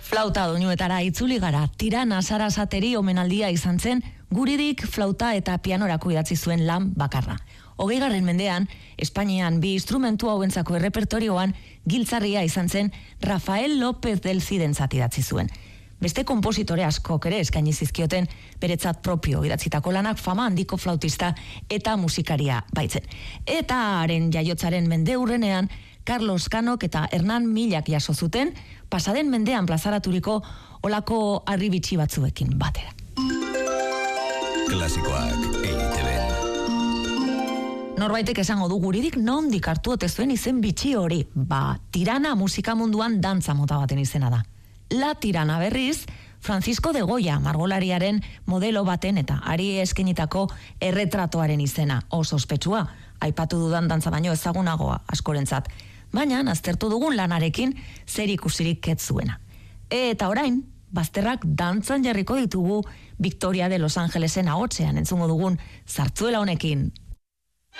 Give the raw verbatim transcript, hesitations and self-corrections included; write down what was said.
Flauta doinuetara itzuli gara, Tirana Sarasateri omenaldia izan zen, guridik flauta eta pianorako idatzi zuen lan bakarra. Hogeigarren mendean, Espainian bi instrumentu hauentzako errepertorioan giltzarria izan zen Rafael López del Cidentzat idatzi zuen. Beste konpositore askok ere eskaini zizkioten beretzat propio idatzitako lanak fama handiko flautista eta musikaria baitzen. Eta haren jaiotzaren mendeurrenean, Carlos Canok eta Hernan Millak jaso zuten, pasaden mendean plazaraturiko olako harribitxi batzuekin batera. Klasikoak E I Te Be. Norbaitek esango du guridik nondik hartu ote zuen izen bitxi hori. Ba, Tirana musika munduan dantza mota baten izena da. La Tirana berriz, Francisco de Goya margolariaren modelo baten eta ari eskenitako erretratoaren izena oso ospetsua, aipatu dudan dantza baino ezagunagoa askorentzat. Baina, aztertu dugun lanarekin zer ikusirik ez zuena. Eta orain, bazterrak dantzan jarriko ditugu Victoria de Los Angelesen ahotsean entzungo dugun zartzuela honekin.